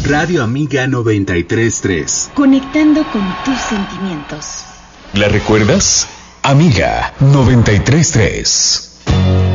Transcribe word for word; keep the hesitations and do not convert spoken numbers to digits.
Radio Amiga noventa y tres punto tres. Conectando con tus sentimientos. ¿La recuerdas? Amiga noventa y tres punto tres.